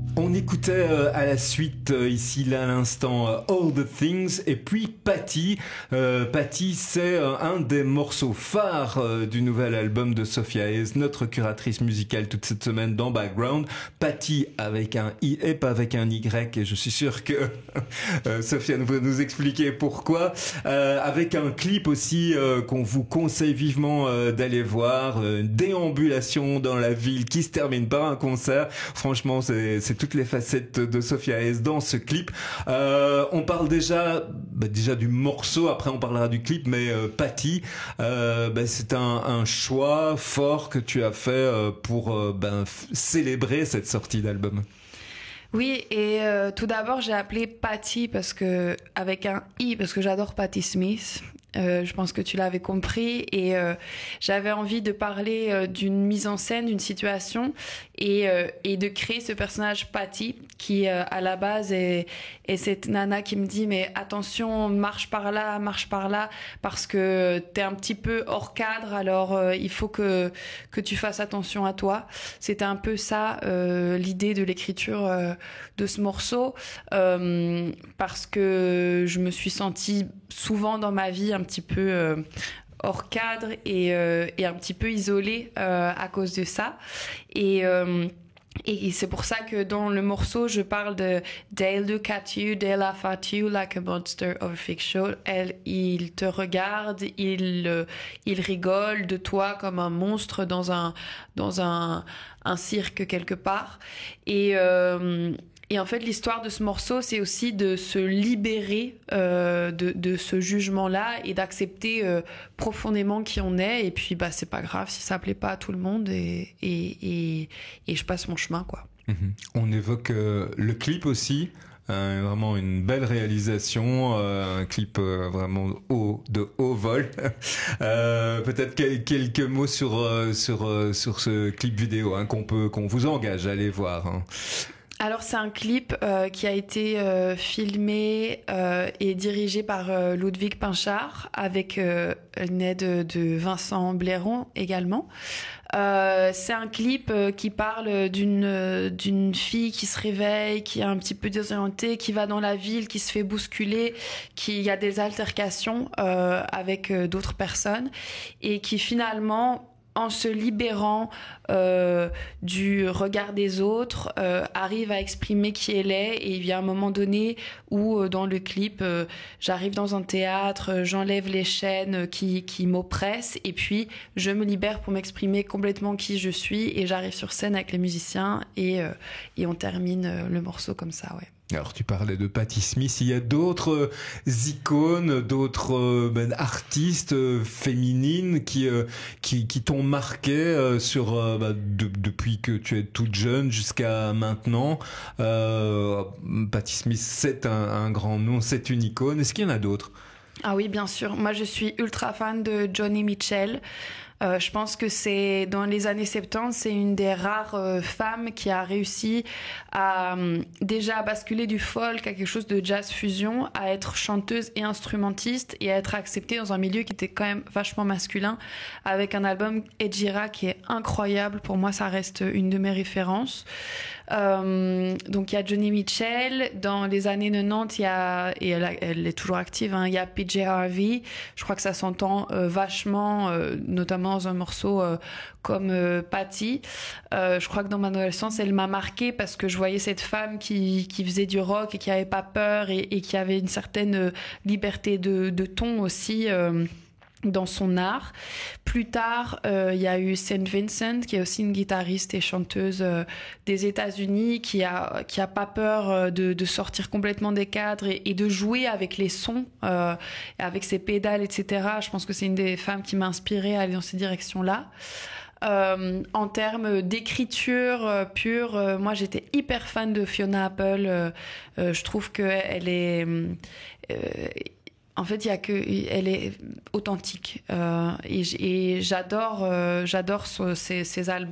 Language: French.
On écoutait à la suite, ici là à l'instant, All the Things et puis Patty. Patty, c'est un des morceaux phares du nouvel album de Sophia Hayes, notre curatrice musicale toute cette semaine dans Background. Patty avec un I et pas avec un Y, et je suis sûr que Sophia va nous expliquer pourquoi. Avec un clip aussi qu'on vous conseille vivement d'aller voir, une déambulation dans la ville qui se termine par un concert. Franchement, c'est toutes les facettes de Sophia Hayes dans ce clip. On parle déjà du morceau, après on parlera du clip, mais Patty, c'est un choix fort que tu as fait pour célébrer cette sortie d'album. Oui, et tout d'abord j'ai appelé Patty avec un I parce que j'adore Patti Smith. Je pense que tu l'avais compris, et j'avais envie de parler d'une mise en scène, d'une situation, et de créer ce personnage Patty qui à la base est cette nana qui me dit mais attention, marche par là parce que t'es un petit peu hors cadre, alors il faut que tu fasses attention à toi. C'était un peu ça l'idée de l'écriture de ce morceau, parce que je me suis sentie souvent dans ma vie un petit peu hors cadre et un petit peu isolée à cause de ça. Et c'est pour ça que dans le morceau, je parle de They look at you, they laugh at you like a monster of a fiction show. Ils te regardent, ils rigolent de toi comme un monstre dans un cirque quelque part. Et en fait, l'histoire de ce morceau, c'est aussi de se libérer de ce jugement-là et d'accepter profondément qui on est. Et puis, c'est pas grave si ça plaît pas à tout le monde, et je passe mon chemin, quoi. On évoque le clip aussi. Vraiment une belle réalisation, un clip vraiment de haut vol. Peut-être quelques mots sur ce clip vidéo qu'on vous engage à aller voir. Alors c'est un clip qui a été filmé et dirigé par Ludwig Pinchard avec une aide de Vincent Blairon également. C'est un clip qui parle d'une fille qui se réveille, qui est un petit peu désorientée, qui va dans la ville, qui se fait bousculer, qui a des altercations avec d'autres personnes, et qui finalement, en se libérant du regard des autres, arrive à exprimer qui elle est. Et il y a un moment donné où dans le clip, j'arrive dans un théâtre, j'enlève les chaînes qui m'oppressent, et puis je me libère pour m'exprimer complètement qui je suis, et j'arrive sur scène avec les musiciens, et on termine le morceau comme ça, ouais. Alors tu parlais de Patti Smith, il y a d'autres icônes, d'autres artistes féminines qui t'ont marqué depuis que tu es toute jeune jusqu'à maintenant. Patti Smith, c'est un grand nom, c'est une icône. Est-ce qu'il y en a d'autres? Ah oui, bien sûr. Moi, je suis ultra fan de Joni Mitchell. Je pense que c'est dans les années 70, c'est une des rares femmes qui a réussi à déjà basculer du folk à quelque chose de jazz fusion, à être chanteuse et instrumentiste, et à être acceptée dans un milieu qui était quand même vachement masculin, avec un album Edgira qui est incroyable. Pour moi, ça reste une de mes références. Donc il y a Joni Mitchell. Dans les années 90, elle est toujours active, il y a PJ Harvey. Je crois que ça s'entend vachement, notamment dans un morceau comme Patty. Je crois que dans mon adolescence, elle m'a marquée parce que je voyais cette femme qui faisait du rock et qui avait pas peur, et qui avait une certaine liberté de ton aussi dans son art. Plus tard, il y a eu St. Vincent, qui est aussi une guitariste et chanteuse des États-Unis, qui a pas peur de sortir complètement des cadres et de jouer avec les sons, avec ses pédales, etc. Je pense que c'est une des femmes qui m'a inspirée à aller dans ces directions-là. En termes d'écriture pure, moi j'étais hyper fan de Fiona Apple. Je trouve qu'elle est... en fait, elle est authentique, et j'adore ses albums.